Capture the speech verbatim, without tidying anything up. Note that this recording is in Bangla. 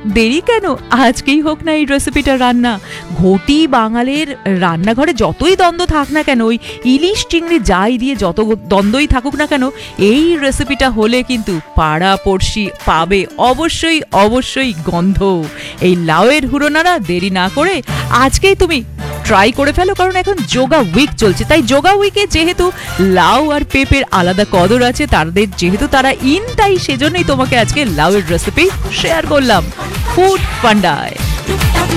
দেরি কেন, আজকেই হোক না এই রেসিপিটা রান্না। ঘটি বাঙালির রান্নাঘরে যতই দ্বন্দ্ব থাক না কেন, ওই ইলিশ চিংড়ি যাই দিয়ে যত দ্বন্দ্বই থাকুক না কেন, এই রেসিপিটা হলে কিন্তু পাড়া পড়শি পাবে অবশ্যই অবশ্যই গন্ধ। এই লাউয়ের হুড়োনারা দেরি না করে আজকেই তুমি ট্রাই করে ফেলো, কারণ এখন যোগা উইক চলছে। তাই যোগা উইকে যেহেতু লাউ আর পেঁপের আলাদা কদর আছে, তাদের যেহেতু তারা ইন, তাই সেজন্যই তোমাকে আজকে লাউয়ের রেসিপি শেয়ার করলাম ফুড পান্ডায়।